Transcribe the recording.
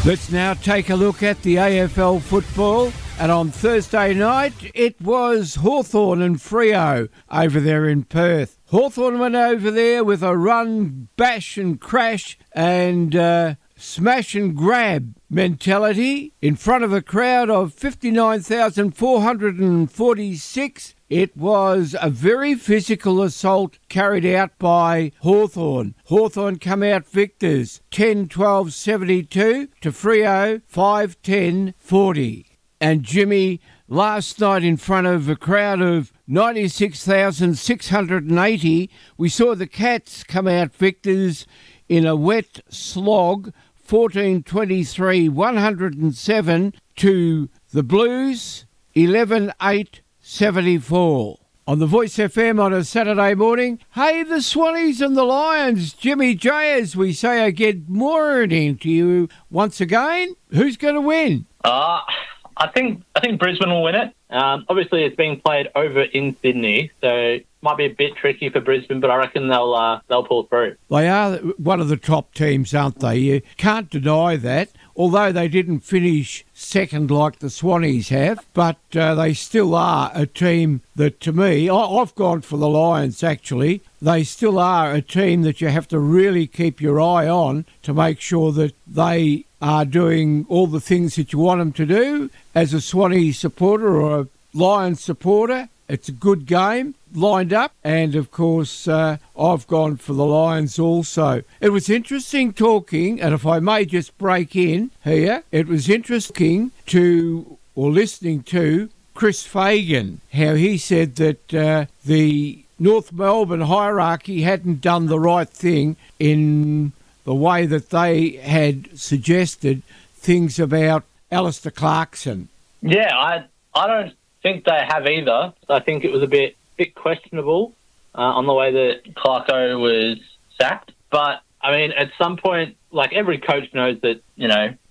Let's now take a look at the AFL football. And on Thursday night, it was Hawthorn and Freo over there in Perth. Hawthorn went over there with a run, bash and crash and smash and grab mentality in front of a crowd of 59,446. It was a very physical assault carried out by Hawthorn. Hawthorn come out victors 10-12-72 to Freo 5-10-40. And Jimmy, last night in front of a crowd of 96,680, we saw the Cats come out victors in a wet slog 14-23-107 to the Blues 11-8-74. On the Voice FM on a Saturday morning, hey, the Swannies and the Lions, Jimmy J, as we say, good morning to you once again. Who's going to win? I think Brisbane will win it. Obviously, it's being played over in Sydney, so it might be a bit tricky for Brisbane, but I reckon they'll pull through. They are one of the top teams, aren't they? You can't deny that, although they didn't finish second like the Swannies have, but they still are a team that, to me, I've gone for the Lions, actually. They still are a team that you have to really keep your eye on to make sure that they are doing all the things that you want them to do. As a Swanee supporter or a Lions supporter, it's a good game lined up, and of course I've gone for the Lions also. It was interesting talking, and if I may just break in here, it was interesting listening to Chris Fagan, how he said that the North Melbourne hierarchy hadn't done the right thing in the way that they had suggested things about Alistair Clarkson. Yeah, I don't think they have either. I think it was a bit questionable on the way that Clarko was sacked. But, I mean, at some point, like, every coach knows that,